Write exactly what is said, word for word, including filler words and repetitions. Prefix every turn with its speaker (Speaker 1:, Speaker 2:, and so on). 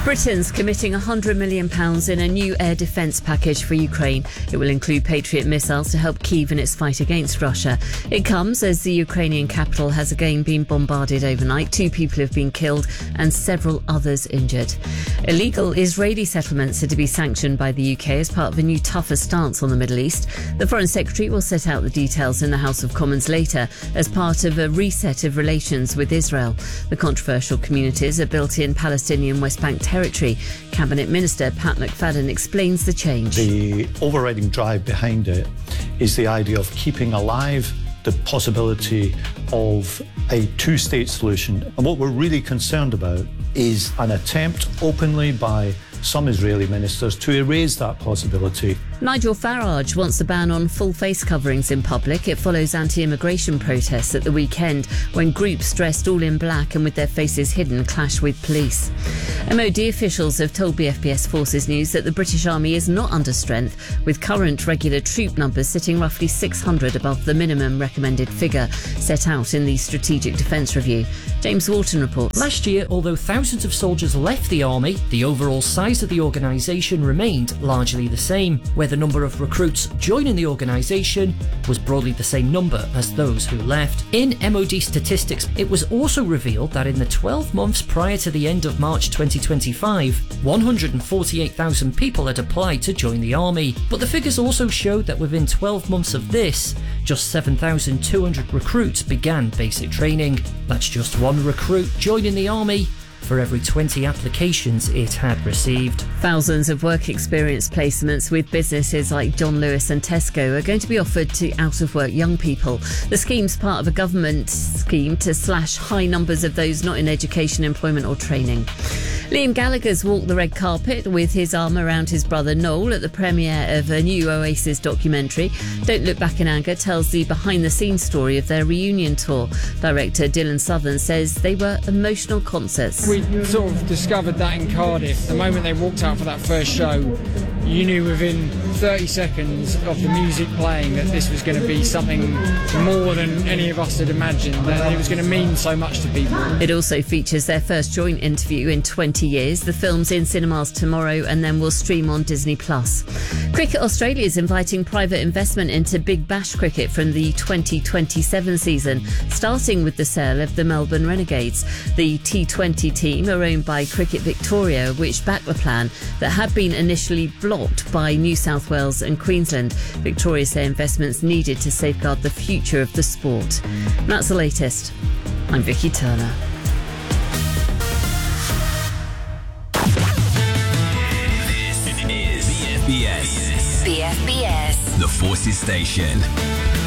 Speaker 1: Britain's committing one hundred million pounds in a new air defence package for Ukraine. It will include Patriot missiles to help Kyiv in its fight against Russia. It comes as the Ukrainian capital has again been bombarded overnight. Two people have been killed and several others injured. Illegal Israeli settlements are to be sanctioned by the U K as part of a new tougher stance on the Middle East. The Foreign Secretary will set out the details in the House of Commons later as part of a reset of relations with Israel. The controversial communities are built in Palestinian West Bank territory. Cabinet Minister Pat McFadden explains the change.
Speaker 2: The overriding drive behind it is the idea of keeping alive the possibility of a two-state solution. And what we're really concerned about is an attempt openly by some Israeli ministers to erase that possibility.
Speaker 1: Nigel Farage wants a ban on full face coverings in public. It follows anti-immigration protests at the weekend when groups dressed all in black and with their faces hidden clashed with police. M O D officials have told B F B S Forces News that the British Army is not under strength, with current regular troop numbers sitting roughly six hundred above the minimum recommended figure set out in the Strategic Defence Review. James Walton reports.
Speaker 3: Last year, although thousands of soldiers left the army, the overall size of the organisation remained largely the same, where the number of recruits joining the organisation was broadly the same number as those who left. In M O D statistics, it was also revealed that in the twelve months prior to the end of March twenty twenty-five, one hundred forty-eight thousand people had applied to join the army. But the figures also showed that within twelve months of this, just seven thousand two hundred recruits began basic training. That's just one recruit joining the army for every twenty applications it had received.
Speaker 1: Thousands of work experience placements with businesses like John Lewis and Tesco are going to be offered to out-of-work young people. The scheme's part of a government scheme to slash high numbers of those not in education, employment or training. Liam Gallagher's walked the red carpet with his arm around his brother Noel at the premiere of a new Oasis documentary. Don't Look Back in Anger tells the behind-the-scenes story of their reunion tour. Director Dylan Southern says they were emotional concerts.
Speaker 4: We sort of discovered that in Cardiff. The moment they walked out for that first show, you knew within thirty seconds of the music playing that this was going to be something more than any of us had imagined, that it was going to mean so much to people.
Speaker 1: It also features their first joint interview in twenty years. The film's in cinemas tomorrow and then will stream on Disney Plus. Cricket Australia is inviting private investment into Big Bash cricket from the twenty twenty-seven season, starting with the sale of the Melbourne Renegades. The T twenty team are owned by Cricket Victoria, which backed the plan that had been initially blocked by New South Wales and Queensland. Victoria say investments needed to safeguard the future of the sport. And that's the latest. I'm Vicky Turner.
Speaker 5: This is B F B S.
Speaker 6: B F B S.
Speaker 5: The Forces Station.